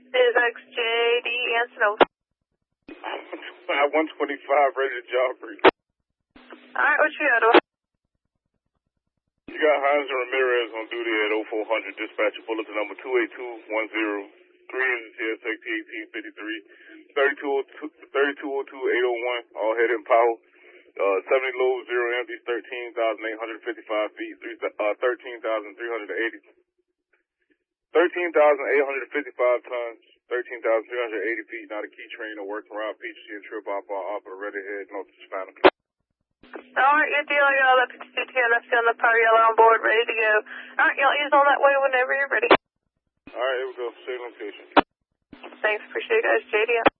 Is XJD Ansel. I 125 ready to job for you. Alright, what you got? You got Hines and Ramirez on duty at 0400. Dispatcher bulletin number 28210. 3 is TSX 1853. 3202-801. All head and power. 70 low, 0 empties, 13,855 feet. 13,380. 13,855 tons. 13,380 feet. Not a key train or working around Peachtree and trip off the ready head north to Savannah. Alright, your deal, you all up to TTLFC on the power yellow on board, ready to go. Alright, y'all use all that way whenever you're ready. Alright, here we go. Same location. Thanks, appreciate it, guys. JD.